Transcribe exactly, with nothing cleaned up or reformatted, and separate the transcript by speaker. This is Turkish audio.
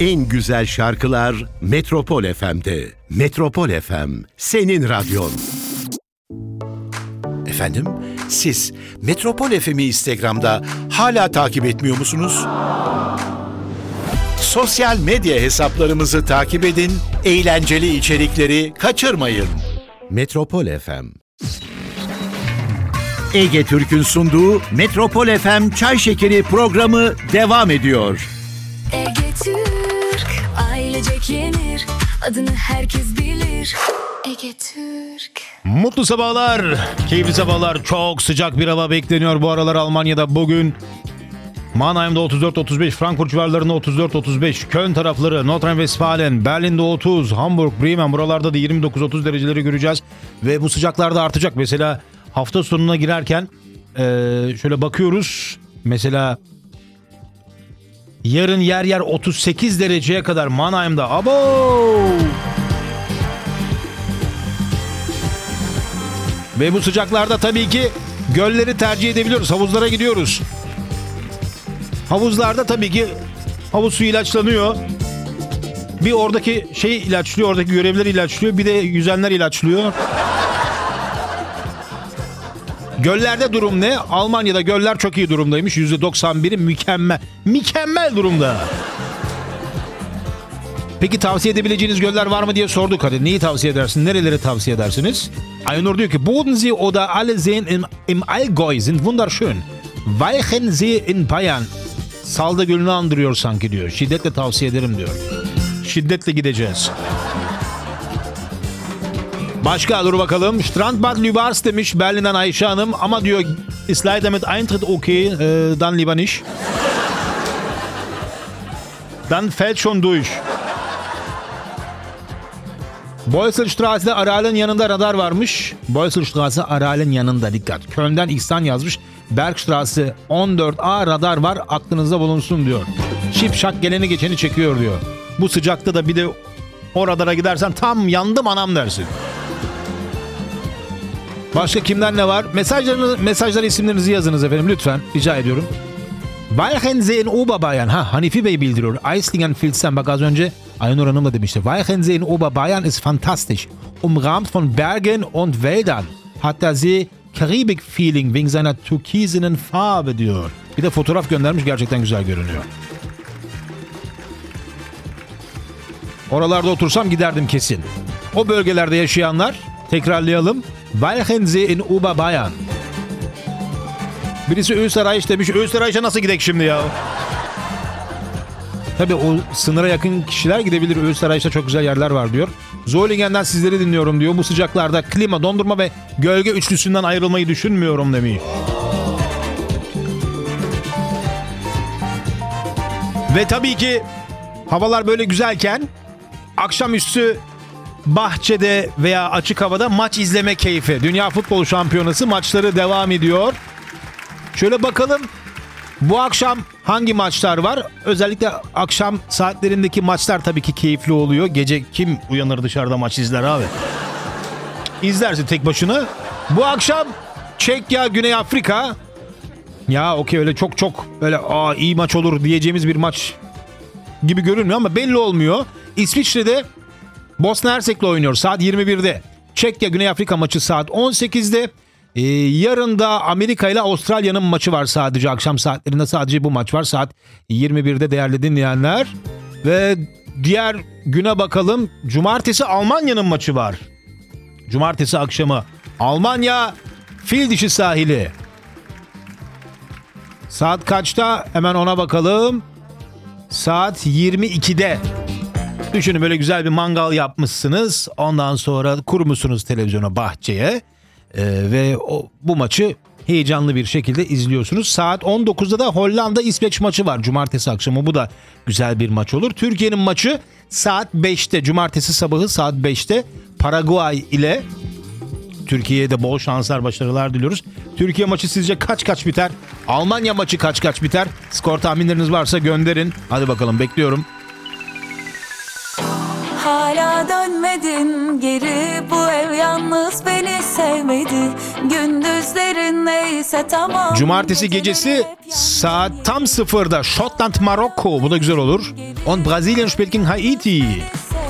Speaker 1: En güzel şarkılar Metropol F M'de. Metropol F M, senin radyon. Efendim, siz Metropol F M'i Instagram'da hala takip etmiyor musunuz? Sosyal medya hesaplarımızı takip edin, eğlenceli içerikleri kaçırmayın. Metropol F M. Ege Türk'ün sunduğu Metropol F M Çay Şekeri programı devam ediyor.
Speaker 2: Ege Türk, ailecek yenir, adını herkes bilir. Ege Türk.
Speaker 3: Mutlu sabahlar, keyifli sabahlar. Çok sıcak bir hava bekleniyor bu aralar Almanya'da bugün. Mannheim'da otuz dört otuz beş, Frankfurt civarlarında otuz dört otuz beş, Köln tarafları, Nordrhein-Westfalen, Berlin'de otuz, Hamburg, Bremen buralarda da yirmi dokuz otuz dereceleri göreceğiz. Ve bu sıcaklar da artacak. Mesela hafta sonuna girerken ee, şöyle bakıyoruz. Mesela yarın yer yer otuz sekiz dereceye kadar Mannheim'da. Abo! Ve bu sıcaklarda tabii ki gölleri tercih edebiliyoruz. Havuzlara gidiyoruz. Havuzlarda tabii ki havuz suyu ilaçlanıyor. Bir oradaki şey ilaçlıyor, oradaki görevliler ilaçlıyor. Bir de yüzenler ilaçlıyor. Göllerde durum ne? Almanya'da göller çok iyi durumdaymış. yüzde doksan biri mükemmel. Mükemmel durumda. Peki tavsiye edebileceğiniz göller var mı diye sorduk. Hadi neyi tavsiye edersin? Nereleri tavsiye edersiniz? Aynur diyor ki Bodensee oder alle Seen im, im Allgäu sind wunderschön. Walchensee in Bayern. Salda Gölü'nü andırıyor sanki diyor. Şiddetle tavsiye ederim diyor. Şiddetle gideceğiz. Başka dur bakalım. Strandbad Lübars demiş Berlin'den Ayşe Hanım. Ama diyor ist leider mit Eintritt okay. Äh, dann lieber nicht. Dann fällt schon durch. Boyselstrasse'de Aral'ın yanında radar varmış. Boyselstrasse Aral'ın yanında, dikkat. Köln'den İhsan yazmış. Bergstrasse on dört A radar var, aklınızda bulunsun diyor. Şipşak geleni geçeni çekiyor diyor. Bu sıcakta da bir de o radara gidersen tam yandım anam dersin. Başka kimden ne var? Mesajlarınız, mesajlar isimlerinizi yazınız efendim lütfen. Rica ediyorum. Walchensee in Oberbayern. Ha, Hanifi Bey bildiriyor. Eislingen-Filzen. Bak az önce Aynur Hanım da demişti. Walchensee in Oberbayern ist fantastisch. Umrahmt von Bergen und Wäldern. Hat der See Karibik-Feeling wegen seiner türkisenen Farbe diyor. Bir de fotoğraf göndermiş, gerçekten güzel görünüyor. Oralarda otursam giderdim kesin. O bölgelerde yaşayanlar, tekrarlayalım. Walchensee in Oberbayern. Birisi Österreich demiş. Österreich'e nasıl gidek şimdi ya? Tabii o sınıra yakın kişiler gidebilir. Österreich'te çok güzel yerler var diyor. Zolingen'den sizleri dinliyorum diyor. Bu sıcaklarda klima, dondurma ve gölge üçlüsünden ayrılmayı düşünmüyorum demiş. Ve tabii ki havalar böyle güzelken akşamüstü bahçede veya açık havada maç izleme keyfi. Dünya Futbol Şampiyonası maçları devam ediyor. Şöyle bakalım bu akşam hangi maçlar var? Özellikle akşam saatlerindeki maçlar tabii ki keyifli oluyor. Gece kim uyanır dışarıda maç izler abi? İzlersin tek başına. Bu akşam Çekya, Güney Afrika. Ya okey, öyle çok çok öyle aa iyi maç olur diyeceğimiz bir maç gibi görünmüyor ama belli olmuyor. İsviçre'de Bosna Hersek'le oynuyor saat yirmi birde. Çekya, Güney Afrika maçı saat on sekizde. Ee, yarın da Amerika ile Avustralya'nın maçı var sadece. Akşam saatlerinde sadece bu maç var. Saat yirmi birde değerli dinleyenler. Ve diğer güne bakalım. Cumartesi Almanya'nın maçı var. Cumartesi akşamı. Almanya Fil Dişi sahili. Saat kaçta? Hemen ona bakalım. Saat yirmi ikide. Düşünün, böyle güzel bir mangal yapmışsınız. Ondan sonra kurmuşsunuz televizyona, bahçeye. Ee, ve o, bu maçı heyecanlı bir şekilde izliyorsunuz. Saat on dokuzda da Hollanda-İsveç maçı var. Cumartesi akşamı, bu da güzel bir maç olur. Türkiye'nin maçı saat beşte. Cumartesi sabahı saat beşte. Paraguay ile. Türkiye'ye de bol şanslar, başarılar diliyoruz. Türkiye maçı sizce kaç kaç biter? Almanya maçı kaç kaç biter? Skor tahminleriniz varsa gönderin. Hadi bakalım, bekliyorum.
Speaker 4: hala dönmedin geri. Bu ev yalnız beni sevmedi. Gündüzlerin neyse tamam.
Speaker 3: Cumartesi gecesi saat tam sıfırda Schottland Marokko. Bu da güzel olur. Und Brasilien spielt gegen Haiti.